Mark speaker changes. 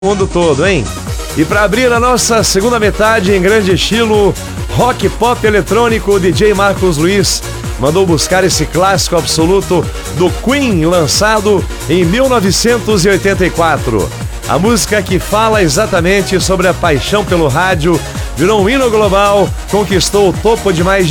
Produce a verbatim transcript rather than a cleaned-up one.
Speaker 1: mundo todo, hein? E para abrir a nossa segunda metade em grande estilo, rock pop eletrônico, o D J Marcos Luiz mandou buscar esse clássico absoluto do Queen, lançado em mil novecentos e oitenta e quatro. A música que fala exatamente sobre a paixão pelo rádio, virou um hino global, conquistou o topo de mais de